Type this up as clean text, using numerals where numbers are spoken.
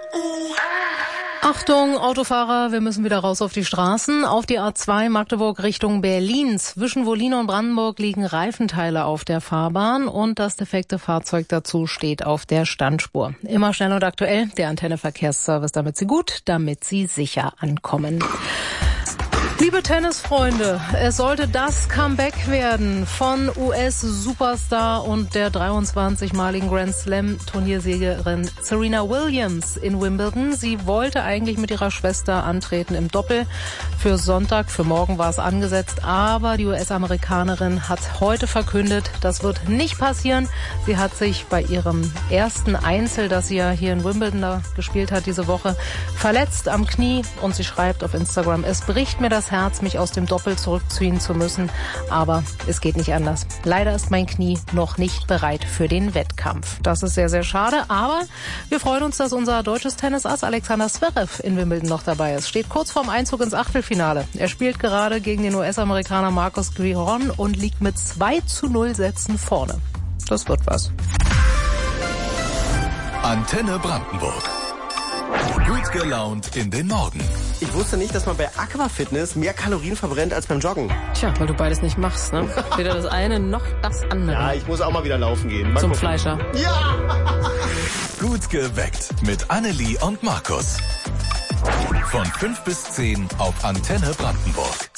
Achtung, Autofahrer, wir müssen wieder raus auf die Straßen. Auf die A2 Magdeburg Richtung Berlin. Zwischen Wollin und Brandenburg liegen Reifenteile auf der Fahrbahn und das defekte Fahrzeug dazu steht auf der Standspur. Immer schnell und aktuell, der Antenne Verkehrsservice, damit Sie sicher ankommen. Liebe Tennisfreunde, es sollte das Comeback werden von US-Superstar und der 23-maligen Grand Slam-Turniersiegerin Serena Williams in Wimbledon. Sie wollte eigentlich mit ihrer Schwester antreten im Doppel. Für Sonntag, für morgen war es angesetzt, aber die US-Amerikanerin hat heute verkündet, das wird nicht passieren. Sie hat sich bei ihrem ersten Einzel, das sie ja hier in Wimbledon da gespielt hat diese Woche, verletzt am Knie und sie schreibt auf Instagram, es bricht mir das Herz, mich aus dem Doppel zurückziehen zu müssen, aber es geht nicht anders. Leider ist mein Knie noch nicht bereit für den Wettkampf. Das ist sehr, sehr schade, aber wir freuen uns, dass unser deutsches Tennisass Alexander Zverev in Wimbledon noch dabei ist. Steht kurz vorm Einzug ins Achtelfinale. Er spielt gerade gegen den US-Amerikaner Marcos Giron und liegt mit 2:0 Sätzen vorne. Das wird was. Antenne Brandenburg. Gut gelaunt in den Morgen. Ich wusste nicht, dass man bei Aquafitness mehr Kalorien verbrennt als beim Joggen. Tja, weil du beides nicht machst, ne? Weder das eine noch das andere. Ja, ich muss auch mal wieder laufen gehen. Mal zum gucken. Fleischer. Ja! Gut geweckt mit Annelie und Markus. Von 5 bis 10 auf Antenne Brandenburg.